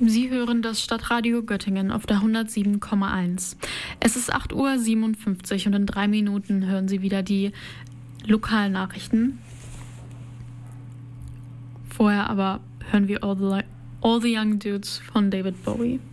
Sie hören das Stadtradio Göttingen auf der 107,1. Es ist 8:57 Uhr und in 3 Minuten hören Sie wieder die Lokalnachrichten. Vorher aber hören wir All the Young Dudes von David Bowie.